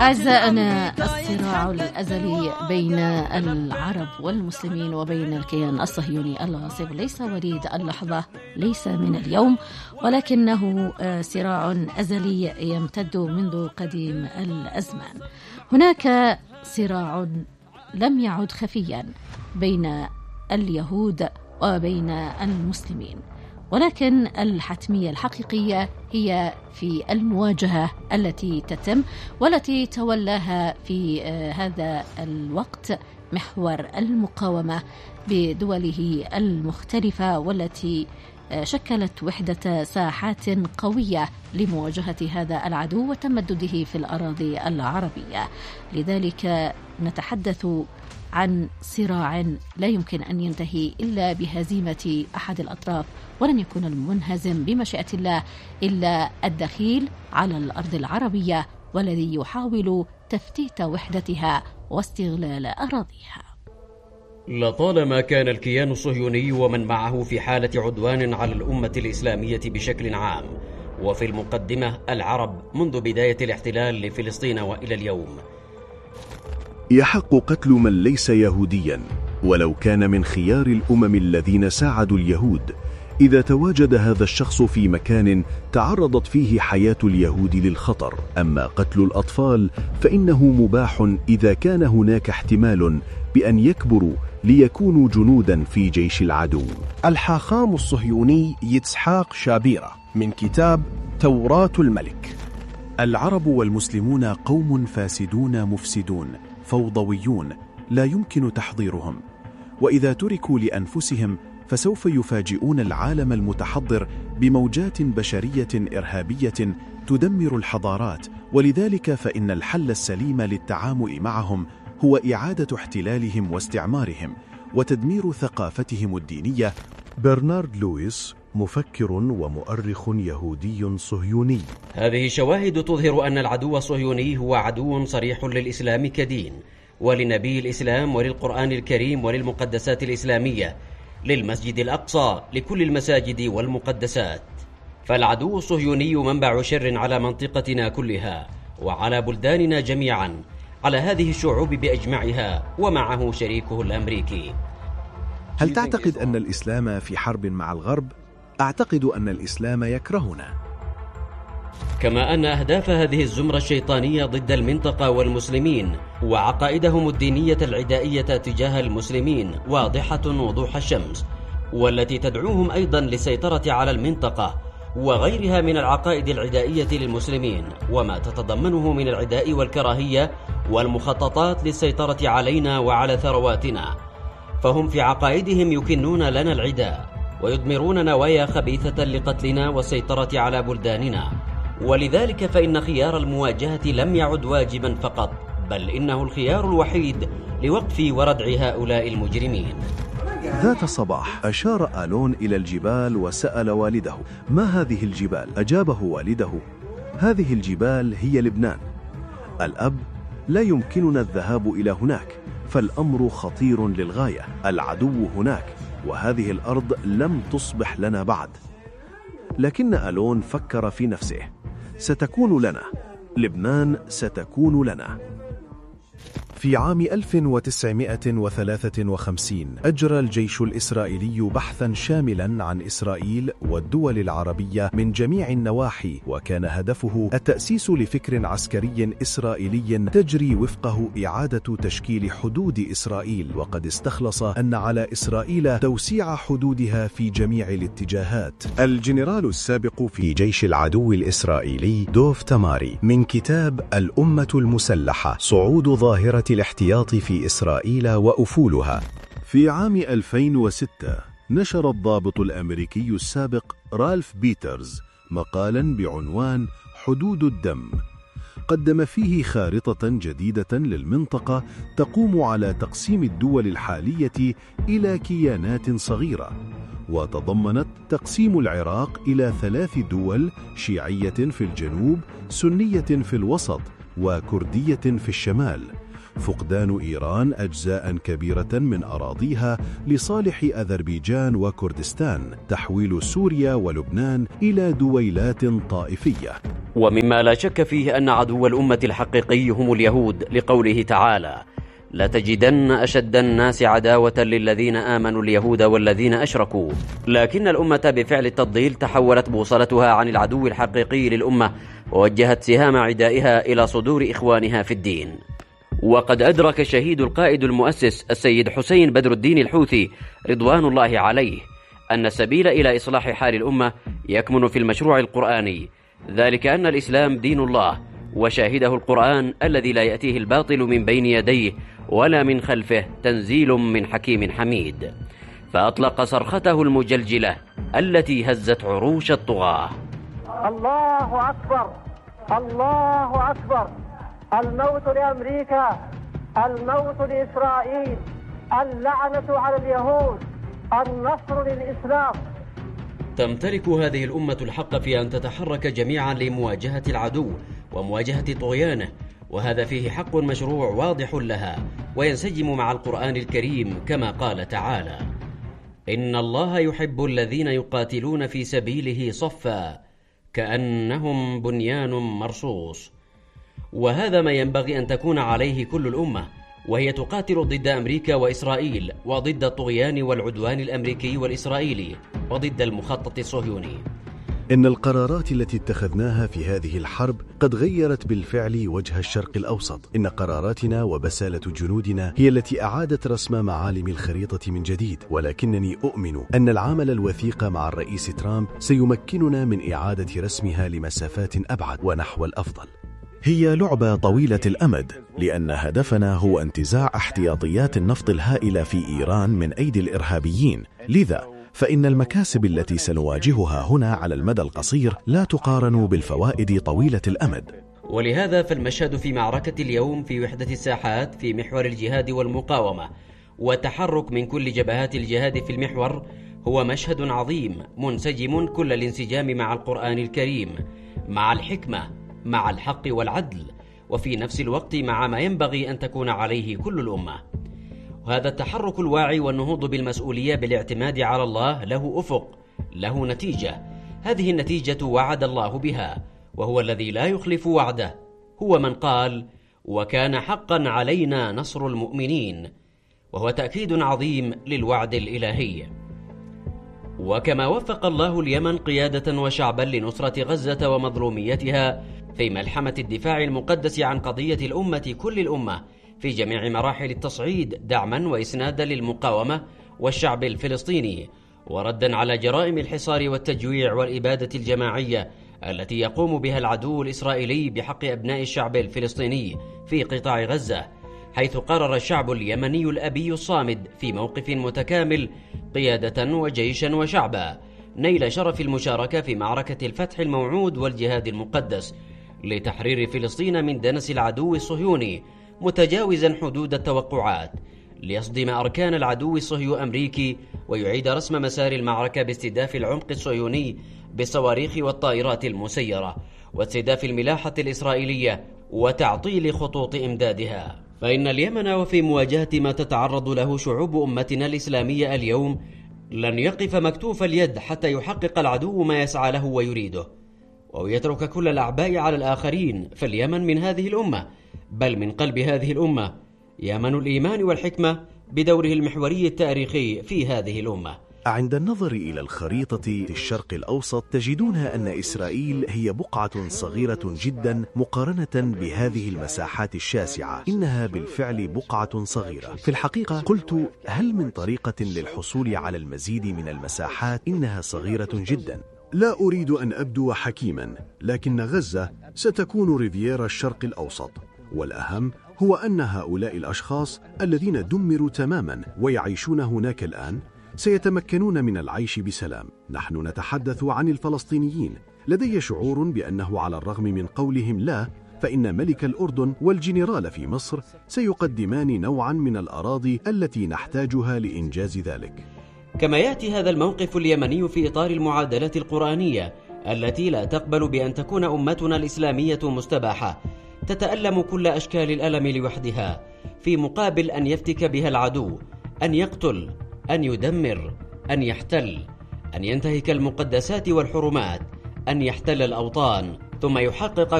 أعزائنا، الصراع الأزلي بين العرب والمسلمين وبين الكيان الصهيوني الغاصب ليس وليد اللحظة، ليس من اليوم، ولكنه صراع أزلي يمتد منذ قديم الأزمان. هناك صراع لم يعد خفيا بين اليهود وبين المسلمين، ولكن الحتمية الحقيقية هي في المواجهة التي تتم والتي تولاها في هذا الوقت محور المقاومة بدوله المختلفة، والتي شكلت وحدة ساحات قوية لمواجهة هذا العدو وتمدده في الأراضي العربية. لذلك نتحدث عن صراع لا يمكن أن ينتهي إلا بهزيمة أحد الأطراف، ولن يكون المنهزم بمشيئة الله إلا الدخيل على الأرض العربية والذي يحاول تفتيت وحدتها واستغلال أراضيها. لطالما كان الكيان الصهيوني ومن معه في حالة عدوان على الأمة الإسلامية بشكل عام، وفي المقدمة العرب منذ بداية الاحتلال لفلسطين وإلى اليوم. يحق قتل من ليس يهوديا ولو كان من خيار الأمم الذين ساعدوا اليهود إذا تواجد هذا الشخص في مكان تعرضت فيه حياة اليهود للخطر. أما قتل الأطفال فإنه مباح إذا كان هناك احتمال بأن يكبروا ليكونوا جنودا في جيش العدو. الحاخام الصهيوني يتسحاق شابيرة من كتاب توراة الملك. العرب والمسلمون قوم فاسدون مفسدون فوضويون لا يمكن تحضيرهم، وإذا تركوا لأنفسهم فسوف يفاجئون العالم المتحضر بموجات بشرية إرهابية تدمر الحضارات. ولذلك فإن الحل السليم للتعامل معهم هو إعادة احتلالهم واستعمارهم وتدمير ثقافتهم الدينية. برنارد لويس، مفكر ومؤرخ يهودي صهيوني. هذه شواهد تظهر أن العدو الصهيوني هو عدو صريح للإسلام كدين، ولنبي الإسلام، وللقرآن الكريم، وللمقدسات الإسلامية، للمسجد الأقصى، لكل المساجد والمقدسات. فالعدو الصهيوني منبع شر على منطقتنا كلها وعلى بلداننا جميعا، على هذه الشعوب بأجمعها، ومعه شريكه الأمريكي. هل تعتقد أن الإسلام في حرب مع الغرب؟ أعتقد أن الإسلام يكرهنا. كما أن أهداف هذه الزمرة الشيطانية ضد المنطقة والمسلمين وعقائدهم الدينية العدائية تجاه المسلمين واضحة وضوح الشمس، والتي تدعوهم أيضا للسيطرة على المنطقة وغيرها من العقائد العدائية للمسلمين، وما تتضمنه من العداء والكراهية والمخططات للسيطرة علينا وعلى ثرواتنا. فهم في عقائدهم يكنون لنا العداء ويضمرون نوايا خبيثة لقتلنا والسيطرة على بلداننا. ولذلك فإن خيار المواجهة لم يعد واجبا فقط، بل إنه الخيار الوحيد لوقف وردع هؤلاء المجرمين. ذات صباح أشار آلون إلى الجبال وسأل والده: ما هذه الجبال؟ أجابه والده: هذه الجبال هي لبنان. الأب: لا يمكننا الذهاب إلى هناك، فالأمر خطير للغاية. العدو هناك، وهذه الأرض لم تصبح لنا بعد. لكن آلون فكر في نفسه: ستكون لنا، لبنان ستكون لنا. في عام 1953 أجرى الجيش الإسرائيلي بحثا شاملا عن إسرائيل والدول العربية من جميع النواحي، وكان هدفه التأسيس لفكر عسكري إسرائيلي تجري وفقه إعادة تشكيل حدود إسرائيل. وقد استخلص أن على إسرائيل توسيع حدودها في جميع الاتجاهات. الجنرال السابق في جيش العدو الإسرائيلي دوف تماري، من كتاب الأمة المسلحة: صعود ظاهرة الاحتياط في إسرائيل وأفولها. في عام 2006 نشر الضابط الأمريكي السابق رالف بيترز مقالا بعنوان حدود الدم، قدم فيه خارطة جديدة للمنطقة تقوم على تقسيم الدول الحالية إلى كيانات صغيرة، وتضمنت تقسيم العراق إلى 3 دول: شيعية في الجنوب، سنية في الوسط، وكردية في الشمال. فقدان إيران أجزاء كبيرة من أراضيها لصالح أذربيجان وكردستان، تحويل سوريا ولبنان إلى دويلات طائفية. ومما لا شك فيه أن عدو الأمة الحقيقي هم اليهود، لقوله تعالى: لتجدن أشد الناس عداوة للذين آمنوا اليهود والذين أشركوا. لكن الأمة بفعل التضليل تحولت بوصلتها عن العدو الحقيقي للأمة، ووجهت سهام عدائها إلى صدور إخوانها في الدين. وقد أدرك الشهيد القائد المؤسس السيد حسين بدر الدين الحوثي رضوان الله عليه أن السبيل إلى إصلاح حال الأمة يكمن في المشروع القرآني، ذلك أن الإسلام دين الله، وشاهده القرآن الذي لا يأتيه الباطل من بين يديه ولا من خلفه، تنزيل من حكيم حميد. فأطلق صرخته المجلجلة التي هزت عروش الطغاة: الله أكبر، الله أكبر، الموت لأمريكا، الموت لإسرائيل، اللعنة على اليهود، النصر للإسلام. تمتلك هذه الأمة الحق في أن تتحرك جميعا لمواجهة العدو ومواجهة طغيانه، وهذا فيه حق مشروع واضح لها وينسجم مع القرآن الكريم، كما قال تعالى: إن الله يحب الذين يقاتلون في سبيله صفا كأنهم بنيان مرصوص. وهذا ما ينبغي أن تكون عليه كل الأمة، وهي تقاتل ضد أمريكا وإسرائيل، وضد الطغيان والعدوان الأمريكي والإسرائيلي، وضد المخطط الصهيوني. إن القرارات التي اتخذناها في هذه الحرب قد غيرت بالفعل وجه الشرق الأوسط. إن قراراتنا وبسالة جنودنا هي التي أعادت رسم معالم الخريطة من جديد، ولكنني أؤمن أن العمل الوثيق مع الرئيس ترامب سيمكننا من إعادة رسمها لمسافات أبعد ونحو الأفضل. هي لعبة طويلة الأمد، لأن هدفنا هو انتزاع احتياطيات النفط الهائلة في إيران من أيدي الإرهابيين، لذا فإن المكاسب التي سنواجهها هنا على المدى القصير لا تقارن بالفوائد طويلة الأمد. ولهذا فالمشهد في معركة اليوم في وحدة الساحات في محور الجهاد والمقاومة وتحرك من كل جبهات الجهاد في المحور هو مشهد عظيم منسجم كل الانسجام مع القرآن الكريم، مع الحكمة، مع الحق والعدل، وفي نفس الوقت مع ما ينبغي أن تكون عليه كل الأمة. وهذا التحرك الواعي والنهوض بالمسؤولية بالاعتماد على الله له أفق، له نتيجة. هذه النتيجة وعد الله بها، وهو الذي لا يخلف وعده. هو من قال: وكان حقا علينا نصر المؤمنين، وهو تأكيد عظيم للوعد الإلهي. وكما وفق الله اليمن قيادة وشعبا لنصرة غزة ومظلوميتها في ملحمة الدفاع المقدس عن قضية الأمة كل الأمة في جميع مراحل التصعيد، دعما وإسنادا للمقاومة والشعب الفلسطيني، وردا على جرائم الحصار والتجويع والإبادة الجماعية التي يقوم بها العدو الإسرائيلي بحق أبناء الشعب الفلسطيني في قطاع غزة، حيث قرر الشعب اليمني الأبي الصامد في موقف متكامل قيادة وجيشا وشعبا نيل شرف المشاركة في معركة الفتح الموعود والجهاد المقدس لتحرير فلسطين من دنس العدو الصهيوني، متجاوزا حدود التوقعات ليصدم أركان العدو الصهيو أمريكي ويعيد رسم مسار المعركة باستهداف العمق الصهيوني بالصواريخ والطائرات المسيرة واستهداف الملاحة الإسرائيلية وتعطيل خطوط إمدادها. فإن اليمن وفي مواجهة ما تتعرض له شعوب أمتنا الإسلامية اليوم لن يقف مكتوف اليد حتى يحقق العدو ما يسعى له ويريده، ويترك كل الأعباء على الآخرين. فاليمن من هذه الأمة، بل من قلب هذه الأمة، يمن الإيمان والحكمة بدوره المحوري التاريخي في هذه الأمة. عند النظر إلى الخريطة الشرق الأوسط تجدون أن إسرائيل هي بقعة صغيرة جدا مقارنة بهذه المساحات الشاسعة. إنها بالفعل بقعة صغيرة. في الحقيقة قلت: هل من طريقة للحصول على المزيد من المساحات؟ إنها صغيرة جدا. لا أريد أن أبدو حكيما، لكن غزة ستكون ريفييرا الشرق الأوسط، والأهم هو أن هؤلاء الأشخاص الذين دمروا تماما ويعيشون هناك الآن سيتمكنون من العيش بسلام. نحن نتحدث عن الفلسطينيين. لدي شعور بأنه على الرغم من قولهم لا، فإن ملك الأردن والجنرال في مصر سيقدمان نوعا من الأراضي التي نحتاجها لإنجاز ذلك. كما يأتي هذا الموقف اليمني في إطار المعادلة القرآنية التي لا تقبل بأن تكون أمتنا الإسلامية مستباحة تتألم كل أشكال الألم لوحدها، في مقابل أن يفتك بها العدو، أن يقتل، أن يدمر، أن يحتل، أن ينتهك المقدسات والحرمات، أن يحتل الأوطان، ثم يحقق